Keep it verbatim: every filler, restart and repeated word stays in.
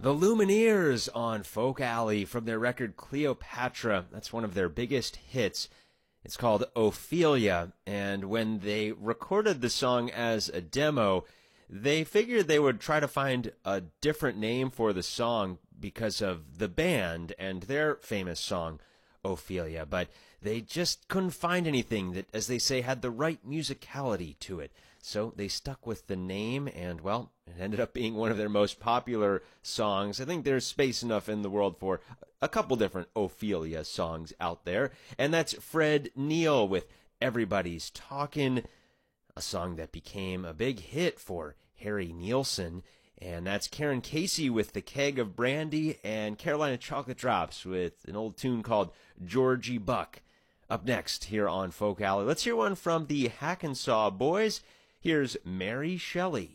The Lumineers on Folk Alley from their record Cleopatra. That's one of their biggest hits. It's called Ophelia, and when they recorded the song as a demo, they figured they would try to find a different name for the song because of the band and their famous song, Ophelia, but they just couldn't find anything that, as they say, had the right musicality to it. So they stuck with the name, and, well, it ended up being one of their most popular songs. I think there's space enough in the world for a couple different Ophelia songs out there, and that's Fred Neil with Everybody's Talkin', a song that became a big hit for Harry Nilsson, and that's Karen Casey with The Keg of Brandy, and Carolina Chocolate Drops with an old tune called Georgie Buck. Up next here on Folk Alley, let's hear one from the Hack and Saw Boys. Here's Mary Shelley.